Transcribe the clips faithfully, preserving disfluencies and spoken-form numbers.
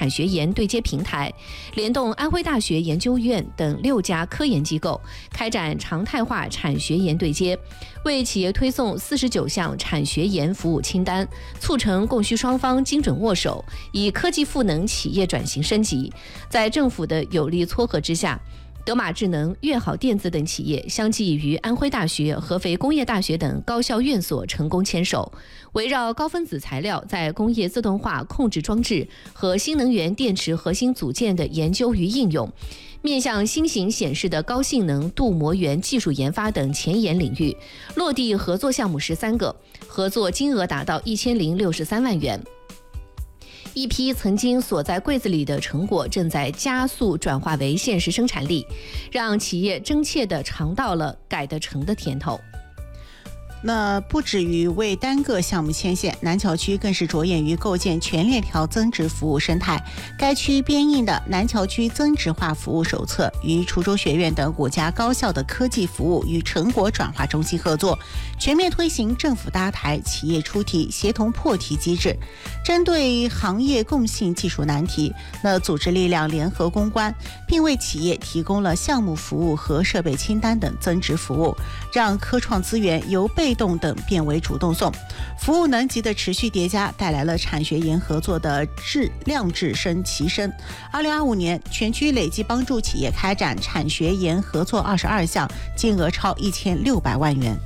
产学研对接平台，联动安徽大学研究院等六家科研机构，开展常态化产学研对接，为企业推送四十九项产学研服务清单，促成供需双方精准握手，以科技赋能企业转型升级。在政府的有力撮合之下，德马智能、粤好电子等企业相继与安徽大学、合肥工业大学等高校院所成功牵手，围绕高分子材料在工业自动化控制装置和新能源电池核心组件的研究与应用，面向新型显示的高性能镀膜源技术研发等前沿领域，落地合作项目十三个，合作金额达到一千零六十三万元。一批曾经锁在柜子里的成果正在加速转化为现实生产力，让企业真切地尝到了改得成的甜头。 那不止于为单个项目牵线，南桥区更是着眼于构建全链条增值服务生态。该区编印的南桥区增值化服务手册与滁州学院等五家高校的科技服务与成果转化中心合作，全面推行政府搭台、企业出题、协同破题机制，针对行业共性技术难题，那组织力量联合攻关，并为企业提供了项目服务和设备清单等增值服务，让科创资源由被动等变为主动送，服务能级的持续叠加，带来了产学研合作的质量质升齐升。二零二五年，全区累计帮助企业开展产学研合作二十二项，金额超一千六百万元。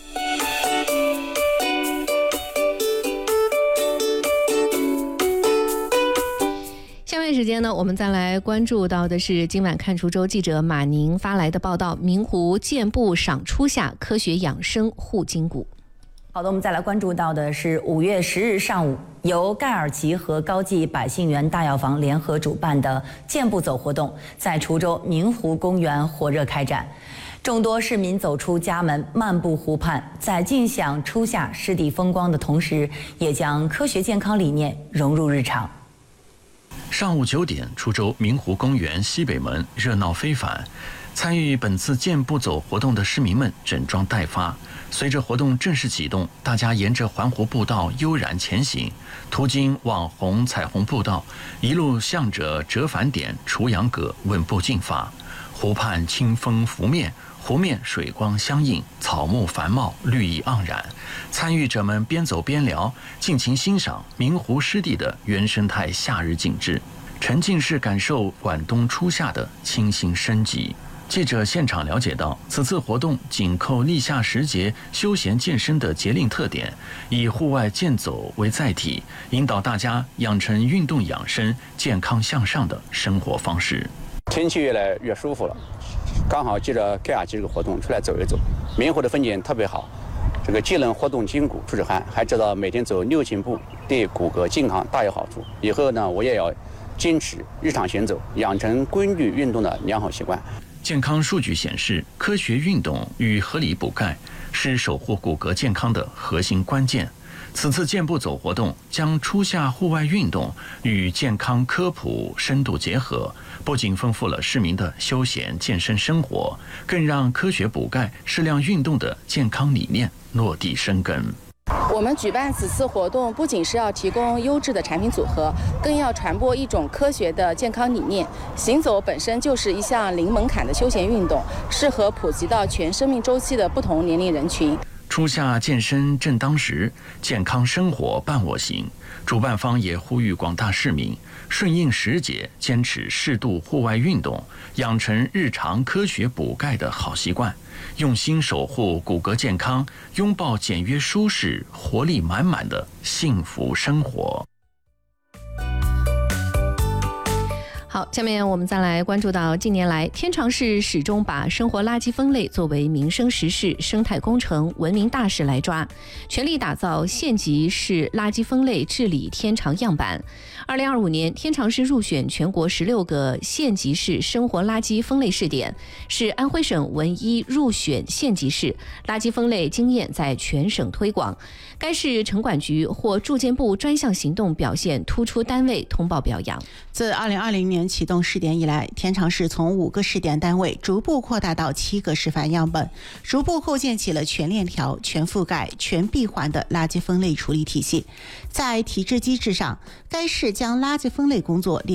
时间呢，我们再来关注到的是今晚看滁州记者马宁发来的报道：明湖健步赏初夏，科学养生护筋骨。 好的，我们再来关注到的是五月十日上午，由盖尔奇和高济百姓园大药房联合主办的健步走活动，在滁州明湖公园火热开展。众多市民走出家门，漫步湖畔，在尽享初夏湿地风光的同时，也将科学健康理念融入日常。 上午九点，滁州明湖公园西北门热闹非凡。参与本次健步走活动的市民们整装待发。随着活动正式启动，大家沿着环湖步道悠然前行，途经网红彩虹步道，一路向着折返点滁阳阁稳步进发。湖畔清风拂面，湖面水光相映，草木繁茂，绿意盎然。参与者们边走边聊，尽情欣赏明湖湿地的原生态夏日景致，沉浸式感受广东初夏的清新升级。记者现场了解到，此次活动紧扣立夏时节休闲健身的节令特点，以户外健走为载体，引导大家养成运动养生、健康向上的生活方式。 天气越来越舒服了，刚好借着盖尔奇这个活动出来走一走。明湖的风景特别好，这个既能活动筋骨、出出汗，还知道每天走六千步对骨骼健康大有好处。以后呢，我也要坚持日常行走，养成规律运动的良好习惯。 健康数据显示，科学运动与合理补钙是守护骨骼健康的核心关键。此次健步走活动将初夏户外运动与健康科普深度结合，不仅丰富了市民的休闲健身生活，更让科学补钙、适量运动的健康理念落地生根。 我们举办此次活动，不仅是要提供优质的产品组合，更要传播一种科学的健康理念。行走本身就是一项零门槛的休闲运动，适合普及到全生命周期的不同年龄人群。 初夏健身正当时，健康生活伴我行。主办方也呼吁广大市民顺应时节，坚持适度户外运动，养成日常科学补钙的好习惯，用心守护骨骼健康，拥抱简约舒适、活力满满的幸福生活。 好，下面我们再来关注到近年来，天长市始终把生活垃圾分类作为民生实事、生态工程、文明大事来抓，全力打造县级市垃圾分类治理天长样板。二零二五年，天长市入选全国十六个县级市生活垃圾分类试点，是安徽省唯一入选县级市，垃圾分类经验在全省推广。该市城管局获住建部专项行动表现突出单位通报表扬。 自二零二零年启动试点以来，天长市从五个试点单位逐步扩大到七个示范样本，逐步构建起了全链条、全覆盖、全闭环的垃圾分类处理体系。在体制机制上，该市将垃圾分类工作列